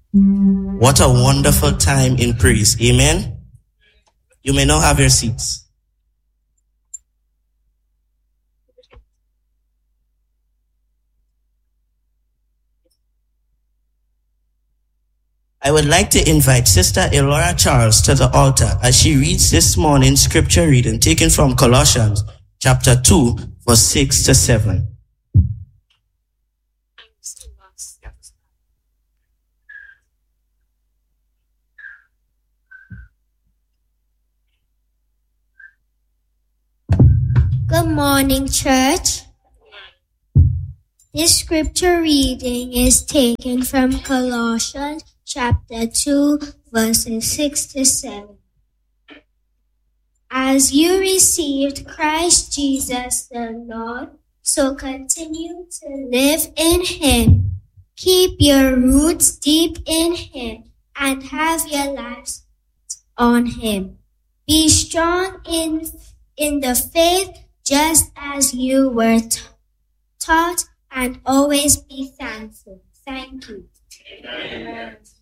What a wonderful time in praise. Amen. You may now have your seats. I would like to invite Sister Elora Charles to the altar as she reads this morning's scripture reading taken from Colossians chapter 2, verse 6 to 7. Good morning, church. This scripture reading is taken from Colossians chapter 2, verses 6 to 7. As you received Christ Jesus the Lord, so continue to live in Him. Keep your roots deep in Him and have your lives on Him. Be strong in the faith just as you were taught, and always be thankful. Thank you. Amen.